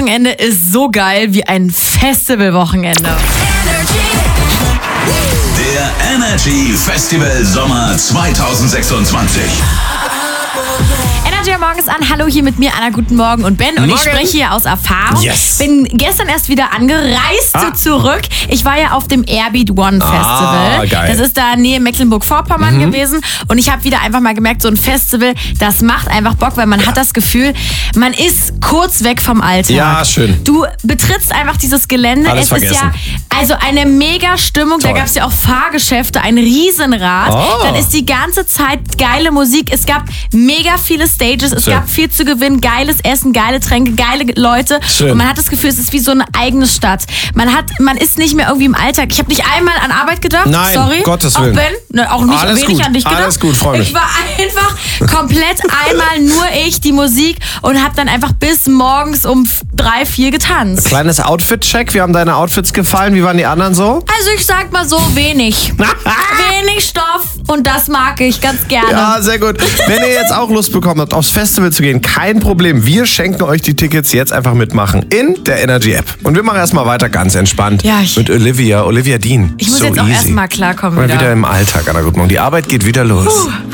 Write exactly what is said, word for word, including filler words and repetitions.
Wochenende ist so geil wie ein Festivalwochenende. Der Energy Festival Sommer zwanzig sechsundzwanzig. Energy morgens an. Hallo, hier mit mir Anna. Guten Morgen und Ben. Und Morgen. Ich spreche hier aus Erfahrung. Yes. Bin gestern erst wieder angereist Ah. zurück. Ich war ja auf dem Airbeat One Festival. Ah, geil. Das ist da Nähe Mecklenburg-Vorpommern mhm. gewesen. Und ich habe wieder einfach mal gemerkt, so ein Festival, das macht einfach Bock, weil man ja. hat das Gefühl, man ist kurz weg vom Alltag. Ja, schön. Du betrittst einfach dieses Gelände. Alles es vergessen. ist ja also eine mega Stimmung. Toll. Da gab es ja auch Fahrgeschäfte, ein Riesenrad. Oh. Dann ist die ganze Zeit geile Musik. Es gab mega viele Stages. Es Schön. gab viel zu gewinnen. Geiles Essen, geile Tränke, geile Leute. Schön. Und man hat das Gefühl, es ist wie so eine eigene Stadt. Man hat, man ist nicht mehr irgendwie im Alltag. Ich habe nicht einmal an Arbeit gedacht. Nein, Sorry. Gottes auch Willen. Ben, ne, auch nicht Alles wenig gut. an dich gedacht. Alles gut, freu mich. Ich war einfach komplett einmal nur ich, die Musik und habe dann einfach bis morgens um drei, vier getanzt. Kleines Outfit-Check. Wie haben deine Outfits gefallen? Wie waren die anderen so? Also ich sag mal so, wenig. Wenig Stoff und das mag ich ganz gerne. Ja, sehr gut. Wenn ihr jetzt auch Lust bekommen habt, aufs Festival zu gehen, kein Problem. Wir schenken euch die Tickets. Jetzt einfach mitmachen in der Energy App. Und wir machen erstmal weiter ganz entspannt Ja, ich- mit Olivia, Olivia Dean. Ich muss so jetzt auch easy. erstmal klarkommen Mal wieder. wieder im Alltag, Anna. Guten Morgen. Die Arbeit geht wieder los. Puh.